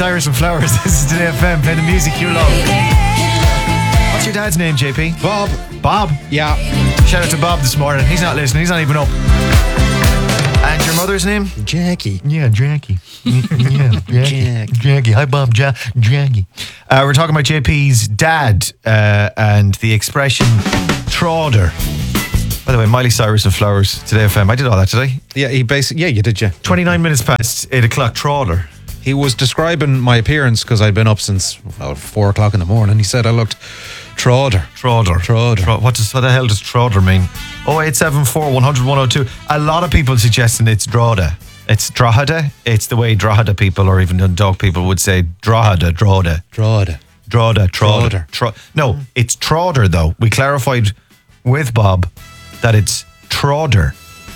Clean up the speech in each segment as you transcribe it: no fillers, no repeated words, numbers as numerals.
Cyrus and Flowers. This is Today FM, play the music you love. What's your dad's name, JP? Bob. Bob? Yeah. Shout out to Bob this morning. He's not listening. He's not even up. And your mother's name? Jackie. Yeah, Jackie. Yeah, Jackie. Hi, Bob. Jackie. We're talking about JP's dad and the expression trawder. By the way, Miley Cyrus and Flowers, Today FM. I did all that today. Yeah, you did, yeah. 29 minutes past 8 o'clock, trawder. He was describing my appearance because I'd been up since 4 o'clock in the morning. He said I looked trawder. Trawder. What the hell does trawder mean? 0874 100 102. A lot of people suggesting it's Drogheda. It's Drogheda. It's the way Drogheda people or even Dundalk people would say Drogheda. No, it's Trawder though. We clarified with Bob that it's Trawder.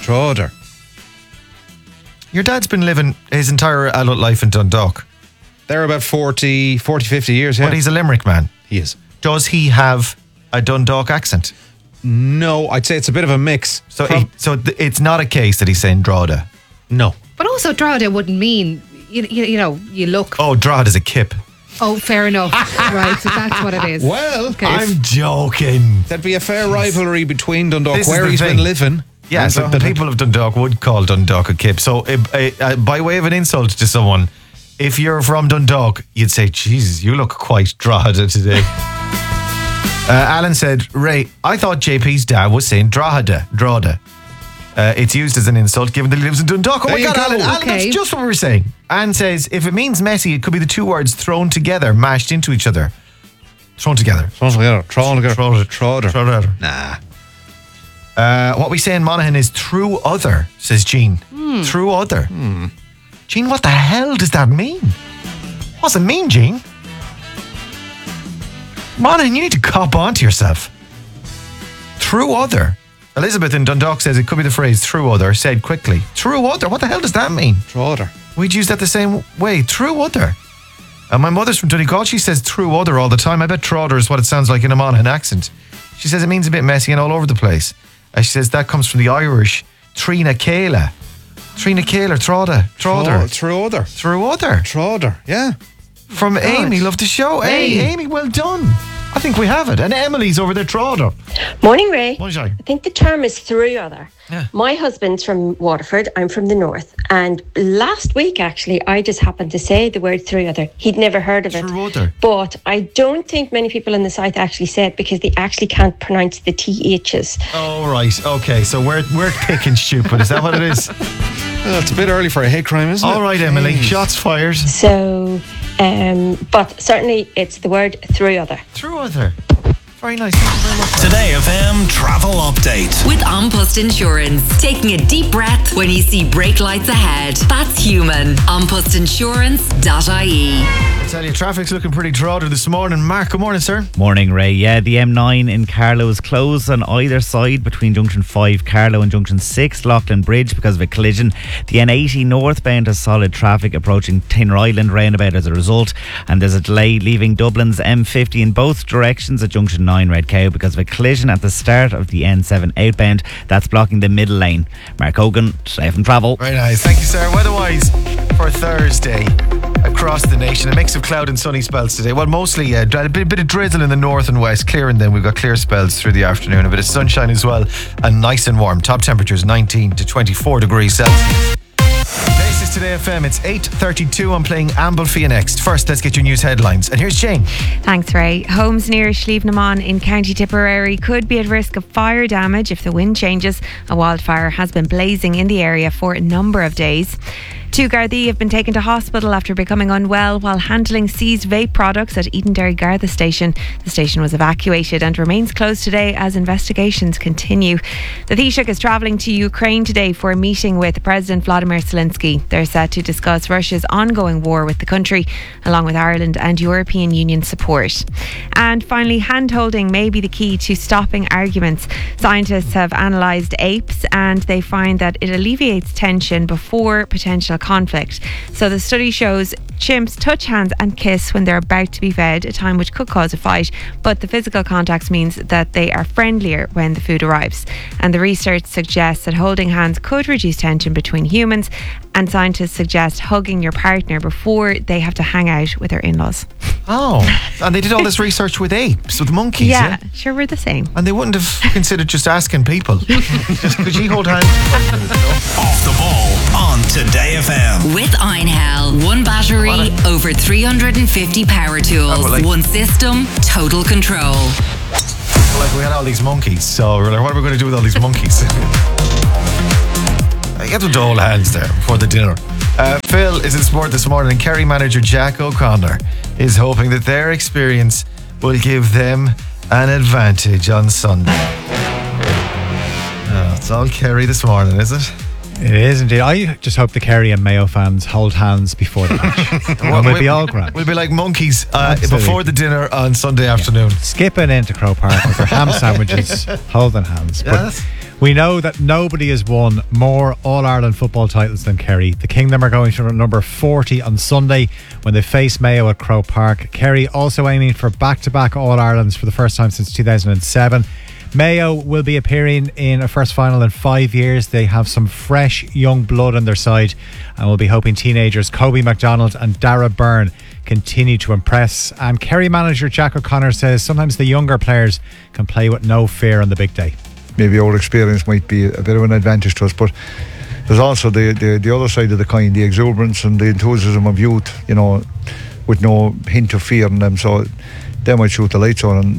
Your dad's been living his entire adult life in Dundalk. They're about 40, 50 years, yeah. But he's a Limerick man. He is. Does he have a Dundalk accent? No, I'd say it's a bit of a mix. So it's not a case that he's saying Drogheda. No. But also Drogheda wouldn't mean, you know, you look. Oh, Drogheda's a kip. Oh, fair enough. Right, so that's what it is. Well, okay. I'm joking. There'd be a fair rivalry between Dundalk, This where is he's the been thing. living. Yeah, so the people of Dundalk would call Dundalk a kip. So by way of an insult to someone, if you're from Dundalk, you'd say, Jesus, you look quite Drogheda today. Alan said, Ray, I thought JP's dad was saying Drogheda. It's used as an insult given that he lives in Dundalk. Oh my God, Alan, that's just what we were saying. Anne says, if it means messy, it could be the two words thrown together, mashed into each other. Thrown together. Trawder. Nah. What we say in Monaghan is through other, says Jean. Through other. Jean, what the hell does that mean? What's it mean, Jean? Monaghan, you need to cop on to yourself. Through other. Elizabeth in Dundalk says it could be the phrase through other, said quickly. Through other? What the hell does that mean? Trawder. We'd use that the same way. Through other. And my mother's from Donegal. She says through other all the time. I bet trawder is what it sounds like in a Monaghan accent. She says it means a bit messy and all over the place. She says that comes from the Irish Trina Kayla. Trawder. Through other. Trawder, yeah. From Amy, love the show. Hey, Amy, well done. I think we have it. And Emily's over there, Trawder. Morning, Ray. Morning. I think the term is through other. Yeah. My husband's from Waterford. I'm from the north. And last week, actually, I just happened to say the word through other. He'd never heard of it. Through other. But I don't think many people in the south actually say it because they actually can't pronounce the THs. Oh, right. Okay, so we're picking stupid. Is that what it is? Well, it's a bit early for a hate crime, isn't it? All right, Emily. Shots fired. So, but certainly it's the word through other. Through other. Very nice. Thank you very much. Today FM travel update with An Post Insurance. Taking a deep breath when you see brake lights ahead. That's human. AnPostInsurance.ie. I tell you, traffic's looking pretty Trawder this morning. Mark, good morning, sir. Morning, Ray. Yeah, the M9 in Carlow is closed on either side between Junction 5 Carlow and Junction 6 Loughlin Bridge because of a collision. The N80 northbound has solid traffic approaching Tinner Island roundabout as a result, and there's a delay leaving Dublin's M50 in both directions at Junction 9 Red Cow because of a collision at the start of the N7 outbound that's blocking the middle lane. Mark Hogan, Safe and Travel. Very nice. Thank you, sir. Weather-wise for Thursday across the nation, a mix of cloud and sunny spells today. Well, mostly a bit of drizzle in the north and west, clearing then. We've got clear spells through the afternoon, a bit of sunshine as well, and nice and warm. Top temperatures 19 to 24 degrees Celsius. This is Today FM. It's 8:32. I'm playing Amblefia next. First, let's get your news headlines. And here's Jane. Thanks, Ray. Homes near Slievenamon in County Tipperary could be at risk of fire damage if the wind changes. A wildfire has been blazing in the area for a number of days. Two Gardaí have been taken to hospital after becoming unwell while handling seized vape products at Edenderry Garda station. The station was evacuated and remains closed today as investigations continue. The Taoiseach is travelling to Ukraine today for a meeting with President Vladimir Zelensky. They're set to discuss Russia's ongoing war with the country, along with Ireland and European Union support. And finally, hand-holding may be the key to stopping arguments. Scientists have analysed apes and they find that it alleviates tension before potential conflict. So the study shows chimps touch hands and kiss when they're about to be fed, a time which could cause a fight, but the physical contact means that they are friendlier when the food arrives. And the research suggests that holding hands could reduce tension between humans And scientists suggest hugging your partner before they have to hang out with their in-laws. Oh, and they did all this research with apes, with monkeys. Yeah, sure, we're the same. And they wouldn't have considered just asking people. Could you hold hands? Off the ball on Today FM. With Einhell. One battery, over 350 power tools. One system, total control. Like we had all these monkeys, so we're like, what are we going to do with all these monkeys? I get them to hold hands there before the dinner. Phil is in sport this morning, and Kerry manager Jack O'Connor is hoping that their experience will give them an advantage on Sunday. It's all Kerry this morning, is it? It is indeed. I just hope the Kerry and Mayo fans hold hands before the match. And we'll be all grand. We'll be like monkeys before the dinner on Sunday afternoon. Skipping into Croke Park with their ham sandwiches, holding hands. Yes. But we know that nobody has won more All-Ireland football titles than Kerry. The Kingdom are going to number 40 on Sunday when they face Mayo at Croke Park. Kerry also aiming for back-to-back All-Irelands for the first time since 2007. Mayo will be appearing in a first final in 5 years. They have some fresh young blood on their side, and we'll be hoping teenagers Kobe MacDonald and Dara Byrne continue to impress. And Kerry manager Jack O'Connor says sometimes the younger players can play with no fear on the big day. Maybe our experience might be a bit of an advantage to us, but there's also the other side of the coin, the exuberance and the enthusiasm of youth, you know, with no hint of fear in them. So they might shoot the lights on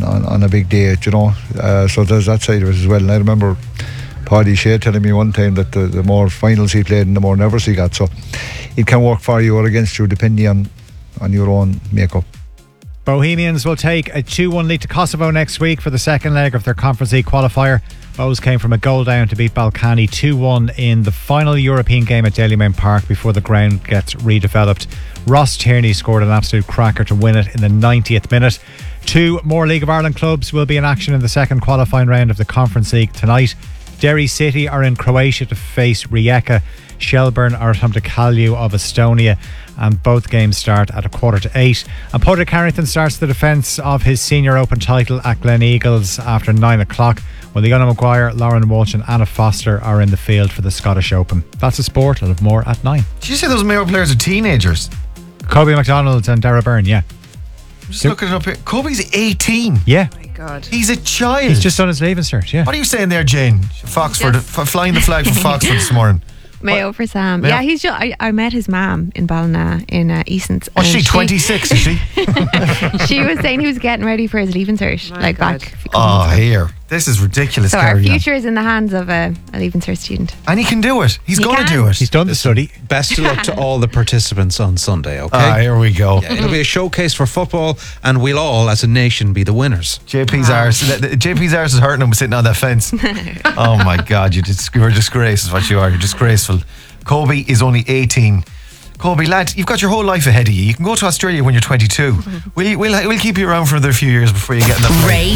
a big day, you know. So there's that side of it as well. And I remember Paddy Shea telling me one time that the more finals he played and the more nervous he got. So it can work for you or against you depending on your own makeup. Bohemians will take a 2-1 lead to Kosovo next week for the second leg of their Conference League qualifier. Bohs came from a goal down to beat Balkany 2-1 in the final European game at Dalymount Park before the ground gets redeveloped. Ross Tierney scored an absolute cracker to win it in the 90th minute. 2 more League of Ireland clubs will be in action in the second qualifying round of the Conference League tonight. Derry City are in Croatia to face Rijeka. Shelburne are at home to Kalju of Estonia, and both games start at 7:45. And Padraig Harrington starts the defence of his Senior Open title at Glen Eagles after 9 o'clock, while Leona Maguire, Lauren Walsh and Anna Foster are in the field for the Scottish Open. That's the sport. I'll have more at 9. Did you say those Mayo players are teenagers? Kobe MacDonald and Dara Byrne, yeah. I'm just looking it up here. Kobe's 18. Yeah. God. He's a child. He's just done his leaving cert, yeah. What are you saying there, Jane? Foxford, flying the flag for Foxford this morning. Mayo for Sam. Mayo. Yeah, he's just. I met his mum in Ballina in Easton's. Oh, she's 26, is she? She was saying he was getting ready for his leaving cert, like God. back. Oh, here. This is ridiculous. So our Carrie. future is in the hands of a leaving cert student. And he can do it. He's He going to can. do it. He's done the study. Best of luck to all the participants on Sunday, okay? Here we go. Yeah, it'll be a showcase for football, and we'll all, as a nation, be the winners. JP's arse is hurting him sitting on that fence. Oh my God, you're a disgrace is what you are. You're disgraceful. Kobe is only 18. Kobe, lad, you've got your whole life ahead of you. You can go to Australia when you're 22. We'll keep you around for another few years before you get in that plane. Ray